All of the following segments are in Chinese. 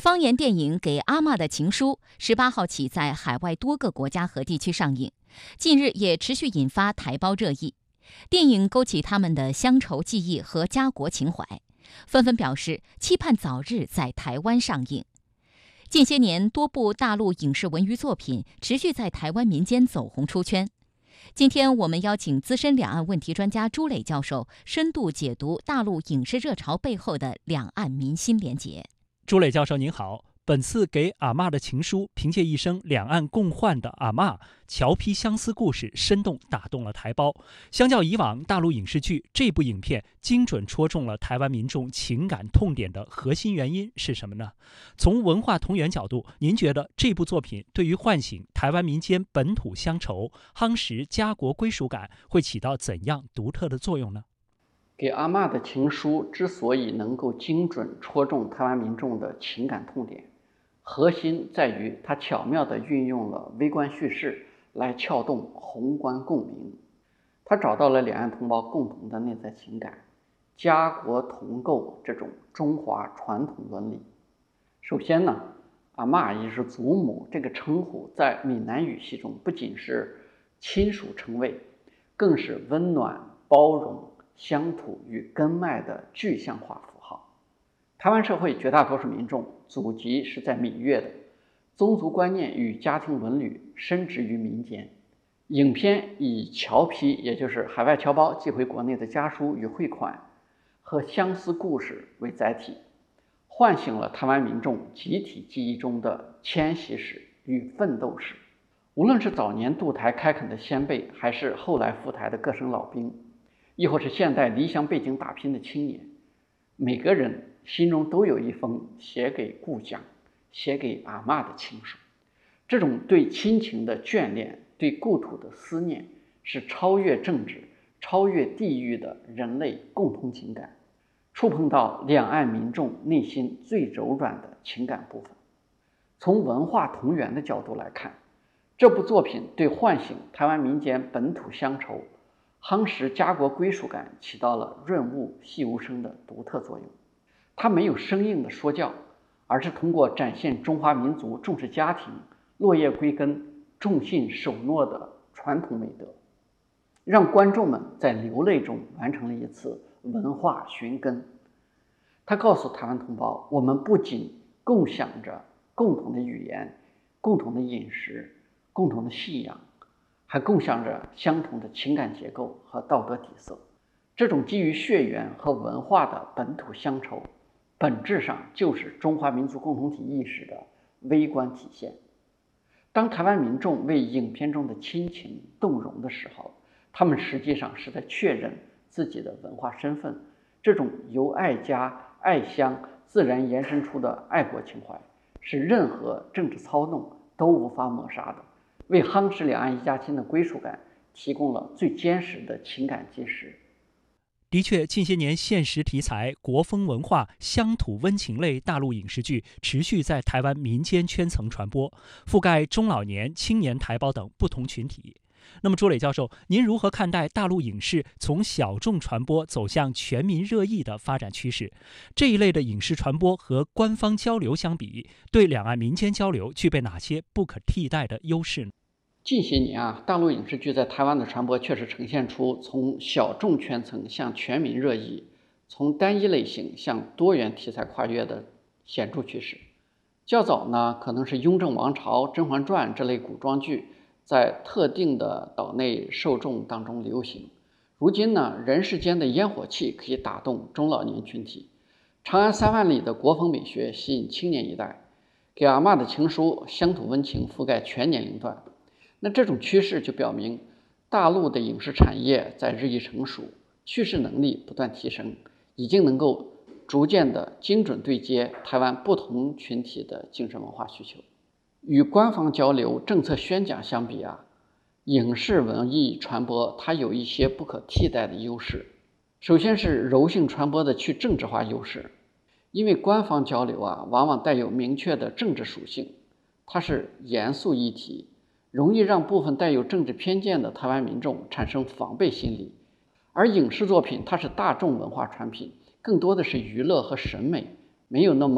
方言电影《给阿嬷的情书》18号起在海外多个国家和地区上映，近日也持续引发台胞热议。电影勾起他们的乡愁记忆和家国情怀，纷纷表示期盼早日在台湾上映。近些年，多部大陆影视文娱作品持续在台湾民间走红出圈。今天我们邀请资深两岸问题专家朱磊教授深度解读大陆影视热潮背后的两岸民心连结。 朱磊教授您好，本次给阿嬷的情书，凭借一生两岸共患的阿嬷，侨批相思故事生动打动了台胞。相较以往大陆影视剧，这部影片精准戳中了台湾民众情感痛点的核心原因是什么呢？从文化同源角度，您觉得这部作品对于唤醒台湾民间本土乡愁、夯实家国归属感，会起到怎样独特的作用呢？ 给阿嬷的情书之所以能够精准戳中台湾民众的情感痛点，核心在于它巧妙地运用了微观叙事来撬动宏观共鸣。它找到了两岸同胞共同的内在情感，家国同构这种中华传统伦理。首先呢，阿嬷也是祖母这个称呼在闽南语系中不仅是亲属称谓，更是温暖包容乡土与根脉的具象化符号。台湾社会绝大多数民众祖籍是在闽粤的，宗族观念与家庭伦理深植于民间。影片以侨批，也就是海外侨胞寄回国内的家书与汇款和相思故事为载体，唤醒了台湾民众集体记忆中的迁徙史与奋斗史。无论是早年渡台开垦的先辈，还是后来赴台的各省老兵，亦或是现代离乡背井打拼的青年，每个人心中都有一封写给故乡、写给阿嬷的情书。这种对亲情的眷恋，对故土的思念，是超越政治、超越地域的人类共同情感，触碰到两岸民众内心最柔软的情感部分。从文化同源的角度来看，这部作品对唤醒台湾民间本土乡愁、夯实家国归属感起到了润物细无声的独特作用。它没有生硬的说教，而是通过展现中华民族重视家庭、落叶归根、重信守诺的传统美德，让观众们在流泪中完成了一次文化寻根。它告诉台湾同胞，我们不仅共享着共同的语言、共同的饮食、共同的信仰，还共享着相同的情感结构和道德底色。这种基于血缘和文化的本土乡愁，本质上就是中华民族共同体意识的微观体现。当台湾民众为影片中的亲情动容的时候，他们实际上是在确认自己的文化身份。这种由爱家、爱乡自然延伸出的爱国情怀，是任何政治操弄都无法抹杀的，为夯实两岸一家亲的归属感提供了最坚实的情感基石。 的确，近些年现实题材、国风文化、乡土温情类大陆影视剧持续在台湾民间圈层传播，覆盖中老年、青年台胞等不同群体。那么朱磊教授，您如何看待大陆影视从小众传播走向全民热议的发展趋势？这一类的影视传播和官方交流相比，对两岸民间交流具备哪些不可替代的优势呢？ 近些年大陆影视剧在台湾的传播确实呈现出从小众圈层向全民热议，从单一类型向多元题材跨越的显著趋势。较早呢，可能是《雍正王朝》《甄嬛传》这类古装剧在特定的岛内受众当中流行。如今呢，人世间的烟火气可以打动中老年群体，长安3万里的国风美学吸引青年一代，给阿嬷的情书乡土温情覆盖全年龄段。那这种趋势就表明，大陆的影视产业在日益成熟，叙事能力不断提升，已经能够逐渐的精准对接台湾不同群体的精神文化需求。与官方交流、政策宣讲相比影视文艺传播它有一些不可替代的优势。首先是柔性传播的去政治化优势，因为官方交流往往带有明确的政治属性，它是严肃议题，容易让部分带有政治偏见的台湾民众产生防备心理。而影视作品它是大众文化产品，更多的是娱乐和审美，没有那么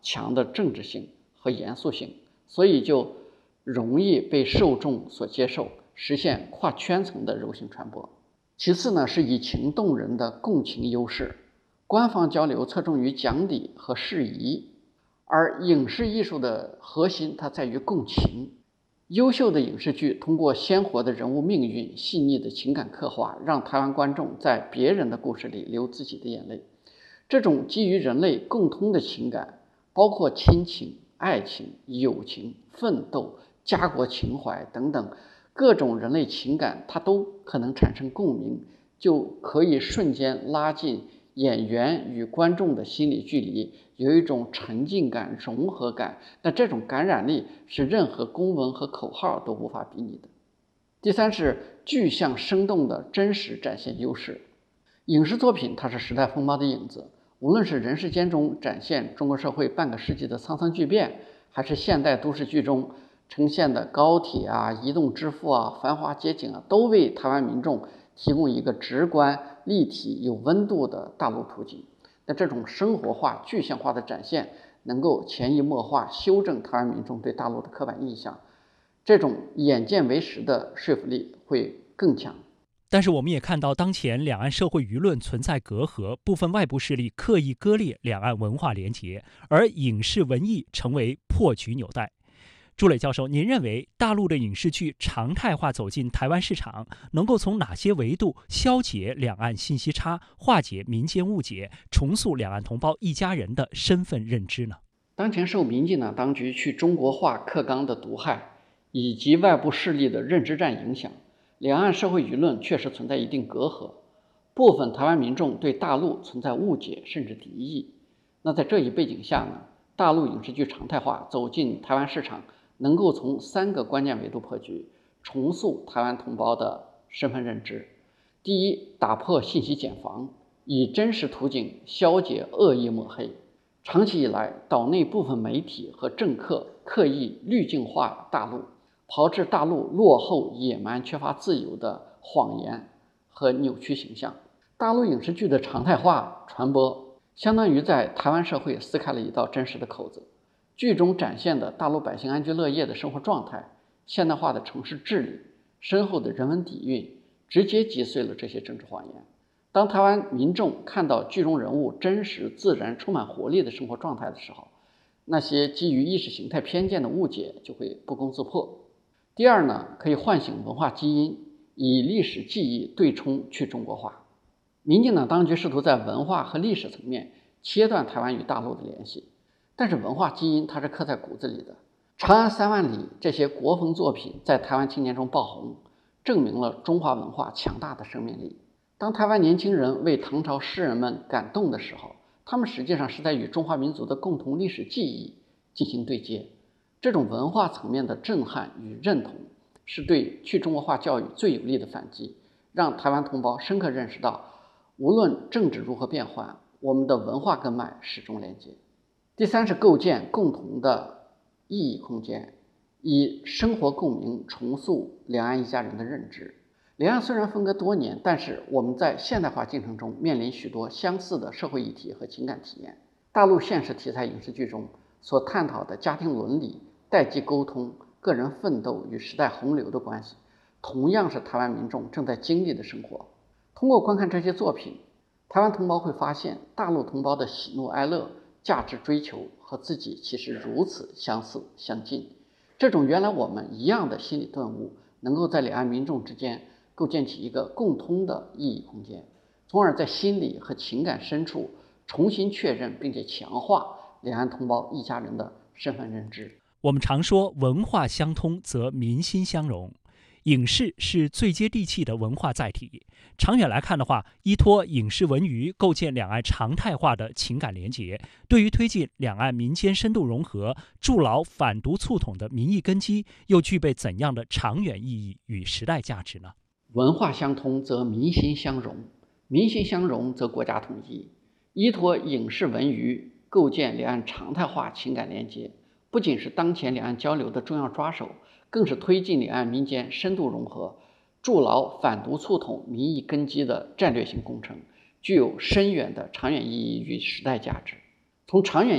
强的政治性和严肃性，所以就容易被受众所接受，实现跨圈层的柔性传播。其次呢，是以情动人的共情优势，官方交流侧重于讲理和释疑，而影视艺术的核心它在于共情。优秀的影视剧通过鲜活的人物命运、细腻的情感刻画，让台湾观众在别人的故事里流自己的眼泪。这种基于人类共通的情感，包括亲情、爱情、友情、奋斗、家国情怀等等各种人类情感，它都可能产生共鸣，就可以瞬间拉近演员与观众的心理距离，有一种沉浸感、融合感。那这种感染力是任何公文和口号都无法比拟的。第三是具象生动的真实展现优势。影视作品它是时代风貌的影子，无论是人世间中展现中国社会半个世纪的沧桑巨变，还是现代都市剧中呈现的高铁啊、移动支付啊、繁华街景啊，都为台湾民众提供一个直观、立体、有温度的大陆图景。那这种生活化、具象化的展现，能够潜移默化修正台湾民众对大陆的刻板印象，这种眼见为实的说服力会更强。 但是我们也看到，当前两岸社会舆论存在隔阂，部分外部势力刻意割裂两岸文化连结，而影视文艺成为破局纽带。朱磊教授，您认为大陆的影视剧常态化走进台湾市场，能够从哪些维度消解两岸信息差，化解民间误解，重塑两岸同胞一家人的身份认知呢？ 当前受民进党当局去中国化课纲的毒害，以及外部势力的认知战影响，两岸社会舆论确实存在一定隔阂，部分台湾民众对大陆存在误解甚至敌意。那在这一背景下呢，大陆影视剧常态化走进台湾市场，能够从3个关键维度破局，重塑台湾同胞的身份认知。第一，打破信息茧房，以真实图景消解恶意抹黑。长期以来，岛内部分媒体和政客刻意滤镜化大陆，炮制大陆落后、野蛮、缺乏自由的谎言和扭曲形象。大陆影视剧的常态化传播，相当于在台湾社会撕开了一道真实的口子。剧中展现的大陆百姓安居乐业的生活状态、现代化的城市治理、深厚的人文底蕴，直接击碎了这些政治谎言。当台湾民众看到剧中人物真实、自然、充满活力的生活状态的时候，那些基于意识形态偏见的误解就会不攻自破。第二呢，可以唤醒文化基因，以历史记忆对冲去中国化。民进党当局试图在文化和历史层面切断台湾与大陆的联系，但是文化基因它是刻在骨子里的。长安3万里这些国风作品在台湾青年中爆红，证明了中华文化强大的生命力。当台湾年轻人为唐朝诗人们感动的时候，他们实际上是在与中华民族的共同历史记忆进行对接。这种文化层面的震撼与认同，是对去中国化教育最有力的反击，让台湾同胞深刻认识到，无论政治如何变幻，我们的文化根脉始终连接。第三是构建共同的意义空间，以生活共鸣重塑两岸一家人的认知。两岸虽然分隔多年，但是我们在现代化进程中面临许多相似的社会议题和情感体验。大陆现实题材影视剧中所探讨的家庭伦理、代际沟通、个人奋斗与时代洪流的关系，同样是台湾民众正在经历的生活。通过观看这些作品，台湾同胞会发现大陆同胞的喜怒哀乐、价值追求和自己其实如此相似相近。这种原来我们一样的心理顿悟，能够在两岸民众之间构建起一个共通的意义空间，从而在心理和情感深处重新确认并且强化两岸同胞一家人的身份认知。 我们常说文化相通则民心相融，影视是最接地气的文化载体。长远来看的话，依托影视文娱构建两岸常态化的情感连结，对于推进两岸民间深度融合、筑牢反独促统的民意根基，又具备怎样的长远意义与时代价值呢？ 文化相通则民心相融，民心相融则国家统一。依托影视文娱构建两岸常态化情感连结，不仅是当前两岸交流的重要抓手，更是推进两岸民间深度融合、筑牢反独促统民意根基的战略性工程，具有深远的长远意义与时代价值。从长远